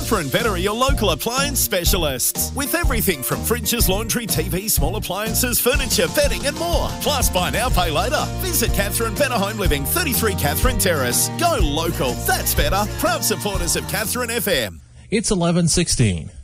Catherine Better are your local appliance specialists. With everything from fridges, laundry, TV, small appliances, furniture, bedding and more. Plus, buy now, pay later. Visit Catherine Better Home Living, 33 Catherine Terrace. Go local. That's better. Proud supporters of Catherine FM. It's 11:16.